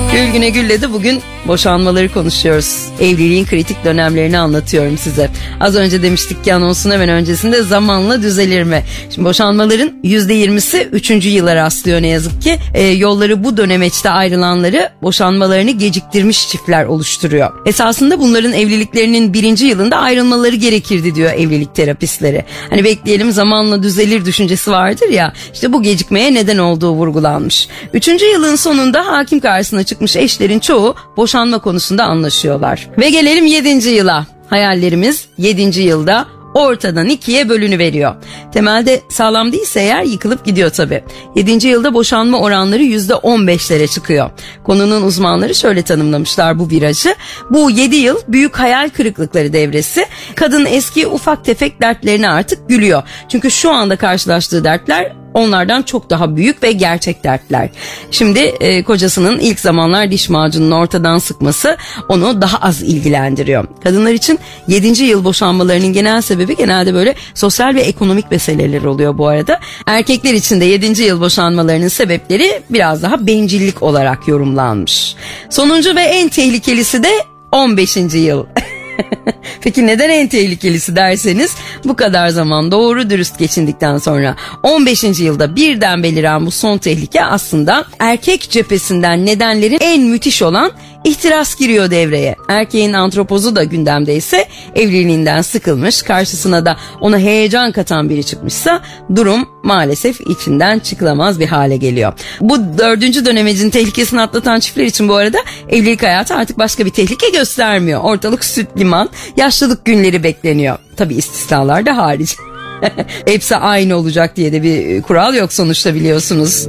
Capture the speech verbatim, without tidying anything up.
Gül Güne Gül'le de bugün boşanmaları konuşuyoruz. Evliliğin kritik dönemlerini anlatıyorum size. Az önce demiştik ki anonsun hemen öncesinde zamanla düzelir mi? Şimdi boşanmaların yüzde yirmisi üçüncü yıla rastlıyor ne yazık ki. E, yolları bu dönemeçte ayrılanları boşanmalarını geciktirmiş çiftler oluşturuyor. Esasında bunların evliliklerinin birinci yılında ayrılmaları gerekirdi diyor evlilik terapistleri. Hani bekleyelim zamanla düzelir düşüncesi vardır ya, işte bu gecikmeye neden olduğu vurgulanmış. Üçüncü yılın sonunda hakim karşısına çıkmış eşlerin çoğu boşanma konusunda anlaşıyorlar. Ve gelelim yedinci yıla. Hayallerimiz yedinci yılda ortadan ikiye bölünüveriyor. Temelde sağlam değilse eğer yıkılıp gidiyor tabii. yedinci yılda boşanma oranları yüzde on beşlere çıkıyor. Konunun uzmanları şöyle tanımlamışlar bu virajı. Bu yedi yıl büyük hayal kırıklıkları devresi. Kadın eski ufak tefek dertlerine artık gülüyor. Çünkü şu anda karşılaştığı dertler onlardan çok daha büyük ve gerçek dertler. Şimdi e, kocasının ilk zamanlar diş macununu ortadan sıkması onu daha az ilgilendiriyor. Kadınlar için yedinci yıl boşanmalarının genel sebebi genelde böyle sosyal ve ekonomik meseleler oluyor bu arada. Erkekler için de yedinci yıl boşanmalarının sebepleri biraz daha bencillik olarak yorumlanmış. Sonuncu ve en tehlikelisi de on beşinci yıl. Peki neden en tehlikelisi derseniz, bu kadar zaman doğru dürüst geçindikten sonra on beşinci yılda birden beliren bu son tehlike aslında erkek cephesinden nedenlerin en müthiş olan ihtiras giriyor devreye. Erkeğin antropozu da gündemdeyse, evliliğinden sıkılmış, karşısına da ona heyecan katan biri çıkmışsa durum maalesef içinden çıkılamaz bir hale geliyor. Bu dördüncü dönemecin tehlikesini atlatan çiftler için bu arada evlilik hayatı artık başka bir tehlike göstermiyor. Ortalık süt liman, yaşlılık günleri bekleniyor. Tabii istisnalar da hariç. Hepsi aynı olacak diye de bir kural yok sonuçta, biliyorsunuz.